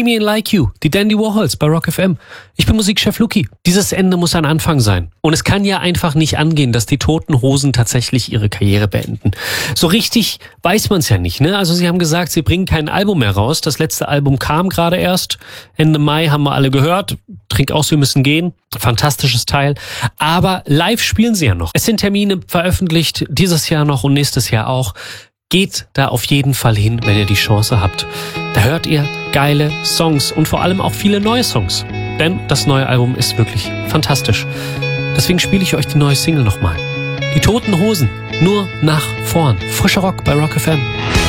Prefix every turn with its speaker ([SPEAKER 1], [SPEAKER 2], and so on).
[SPEAKER 1] Me and Like You, die Dandy Warhols bei Rock FM. Ich bin Musikchef Luki. Dieses Ende muss ein Anfang sein. Und es kann ja einfach nicht angehen, dass die Toten Hosen tatsächlich ihre Karriere beenden. So richtig weiß man es ja nicht, ne? Also sie haben gesagt, sie bringen kein Album mehr raus. Das letzte Album kam gerade erst. Ende Mai haben wir alle gehört. Trink aus, wir müssen gehen. Fantastisches Teil. Aber live spielen sie ja noch. Es sind Termine veröffentlicht, dieses Jahr noch und nächstes Jahr auch. Geht da auf jeden Fall hin, wenn ihr die Chance habt. Da hört ihr geile Songs und vor allem auch viele neue Songs. Denn das neue Album ist wirklich fantastisch. Deswegen spiele ich euch die neue Single nochmal. Die Toten Hosen, nur nach vorn. Frischer Rock bei Rock FM.